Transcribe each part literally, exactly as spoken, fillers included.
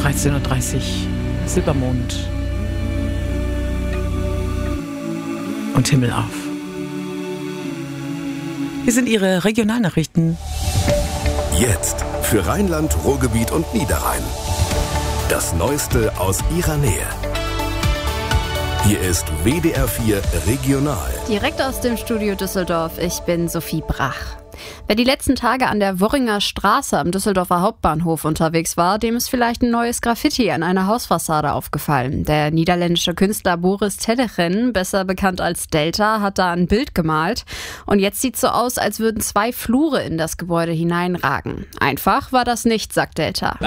dreizehn Uhr dreißig, Silbermond und Himmel auf. Hier sind Ihre Regionalnachrichten. Jetzt für Rheinland, Ruhrgebiet und Niederrhein. Das Neueste aus Ihrer Nähe. Hier ist W D R vier Regional. Direkt aus dem Studio Düsseldorf, ich bin Sophie Brach. Wer die letzten Tage an der Worringer Straße am Düsseldorfer Hauptbahnhof unterwegs war, dem ist vielleicht ein neues Graffiti an einer Hausfassade aufgefallen. Der niederländische Künstler Boris Tellegen, besser bekannt als Delta, hat da ein Bild gemalt. Und jetzt sieht es so aus, als würden zwei Flure in das Gebäude hineinragen. Einfach war das nicht, sagt Delta.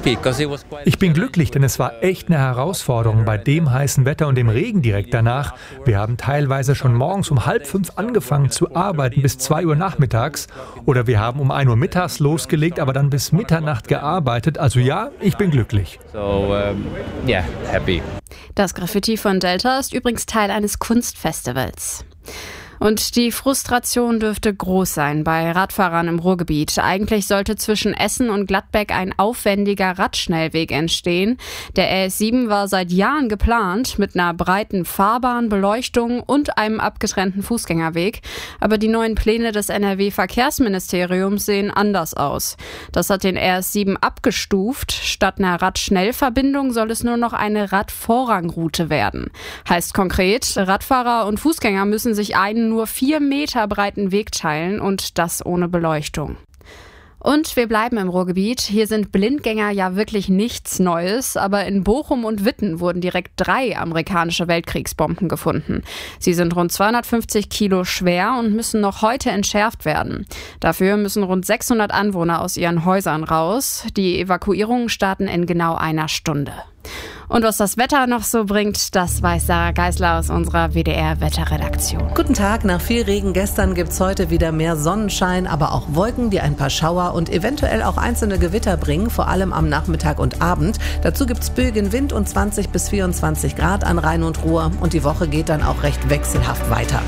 Ich bin glücklich, denn es war echt eine Herausforderung bei dem heißen Wetter und dem Regen direkt danach. Wir haben teilweise schon morgens um halb fünf angefangen zu arbeiten bis zwei Uhr nachmittags. Oder wir haben um ein Uhr mittags losgelegt, aber dann bis Mitternacht gearbeitet. Also ja, ich bin glücklich. So, um, yeah, happy. Das Graffiti von Delta ist übrigens Teil eines Kunstfestivals. Und die Frustration dürfte groß sein bei Radfahrern im Ruhrgebiet. Eigentlich sollte zwischen Essen und Gladbeck ein aufwendiger Radschnellweg entstehen. Der R S sieben war seit Jahren geplant mit einer breiten Fahrbahn, Beleuchtung und einem abgetrennten Fußgängerweg. Aber die neuen Pläne des N R W-Verkehrsministeriums sehen anders aus. Das hat den R S sieben abgestuft. Statt einer Radschnellverbindung soll es nur noch eine Radvorrangroute werden. Heißt konkret, Radfahrer und Fußgänger müssen sich einen nur vier Meter breiten Weg teilen und das ohne Beleuchtung. Und wir bleiben im Ruhrgebiet. Hier sind Blindgänger ja wirklich nichts Neues, aber in Bochum und Witten wurden direkt drei amerikanische Weltkriegsbomben gefunden. Sie sind rund zweihundertfünfzig Kilo schwer und müssen noch heute entschärft werden. Dafür müssen rund sechshundert Anwohner aus ihren Häusern raus. Die Evakuierungen starten in genau einer Stunde. Und was das Wetter noch so bringt, das weiß Sarah Geisler aus unserer W D R-Wetterredaktion. Guten Tag, nach viel Regen gestern gibt's heute wieder mehr Sonnenschein, aber auch Wolken, die ein paar Schauer und eventuell auch einzelne Gewitter bringen, vor allem am Nachmittag und Abend. Dazu gibt's böigen Wind und zwanzig bis vierundzwanzig Grad an Rhein und Ruhr und die Woche geht dann auch recht wechselhaft weiter.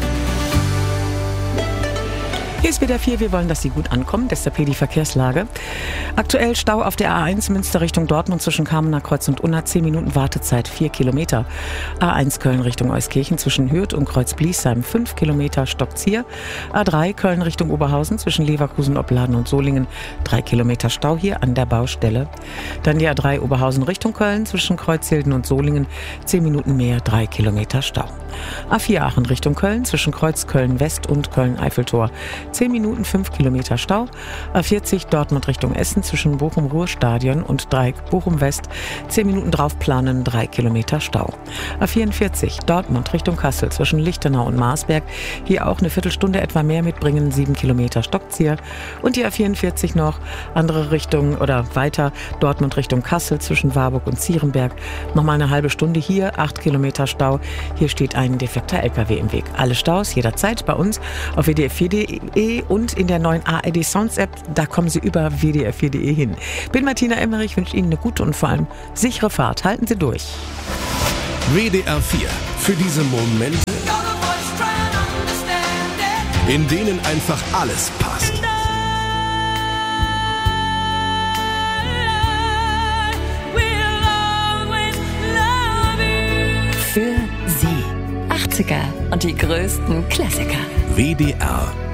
Hier ist W D R vier, wir wollen, dass Sie gut ankommen, deshalb hier die Verkehrslage. Aktuell Stau auf der A eins Münster Richtung Dortmund zwischen Kamener Kreuz und Unna, zehn Minuten Wartezeit, vier Kilometer. A eins Köln Richtung Euskirchen zwischen Hürth und Kreuz-Bliesheim, fünf Kilometer, stoppt hier. A drei Köln Richtung Oberhausen zwischen Leverkusen, Opladen und Solingen, drei Kilometer Stau hier an der Baustelle. Dann die A drei Oberhausen Richtung Köln zwischen Kreuzhilden und Solingen, zehn Minuten mehr, drei Kilometer Stau. A vier Aachen Richtung Köln zwischen Kreuz Köln West und Köln-Eiffeltor, zehn Minuten, fünf Kilometer Stau. A vierzig Dortmund Richtung Essen zwischen Bochum-Ruhr-Stadion und Dreieck Bochum-West. zehn Minuten draufplanen, drei Kilometer Stau. A vierundvierzig Dortmund Richtung Kassel zwischen Lichtenau und Marsberg. Hier auch eine Viertelstunde etwa mehr mitbringen, sieben Kilometer stockt's hier. Und die A vierundvierzig noch, andere Richtung oder weiter Dortmund Richtung Kassel zwischen Warburg und Zierenberg. Nochmal eine halbe Stunde hier, acht Kilometer Stau. Hier steht ein defekter L K W im Weg. Alle Staus jederzeit bei uns auf W D R vier Punkt de und in der neuen A R D Sounds App, da kommen Sie über W D R vier Punkt de hin. Bin Martina Emmerich, wünsche Ihnen eine gute und vor allem sichere Fahrt. Halten Sie durch. W D R vier. Für diese Momente, in denen einfach alles passt. Für Sie. achtziger und die größten Klassiker. W D R